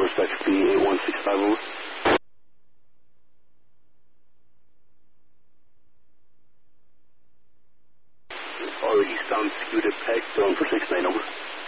Northwest XP 8165 over. Or eastbound Scuda Peck, going for 69 over.